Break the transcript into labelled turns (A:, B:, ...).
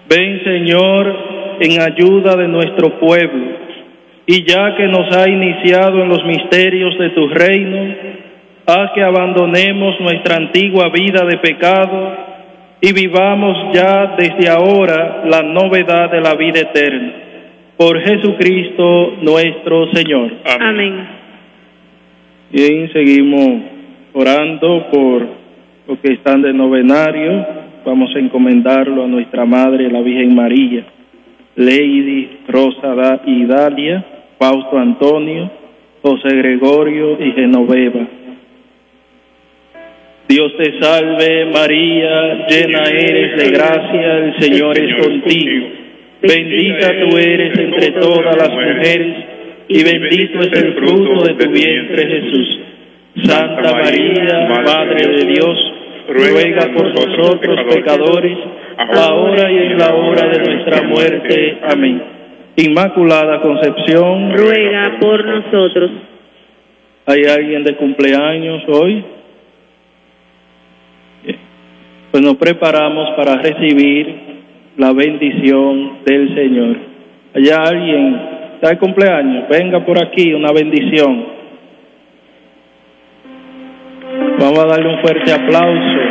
A: Ven, Señor, en ayuda de nuestro pueblo, y ya que nos ha iniciado en los misterios de tu reino, haz que abandonemos nuestra antigua vida de pecado y vivamos ya desde ahora la novedad de la vida eterna. Por Jesucristo nuestro Señor.
B: Amén.
A: Bien, seguimos orando por los que están de novenario. Vamos a encomendarlo a nuestra Madre, la Virgen María, Lady, Rosa y Dalia, Fausto Antonio, José Gregorio y Genoveva. Dios te salve, María, llena eres de gracia, el Señor es contigo. Bendita tú eres entre todas las mujeres, y bendito es el fruto de tu vientre, Jesús. Santa María, Madre de Dios, ruega por nosotros pecadores, ahora y en la hora de nuestra muerte. Amén. Inmaculada Concepción,
B: ruega por nosotros.
A: ¿Hay alguien de cumpleaños hoy? Pues nos preparamos para recibir la bendición del Señor. ¿Allá alguien está de cumpleaños? Venga por aquí, una bendición. Vamos a darle un fuerte aplauso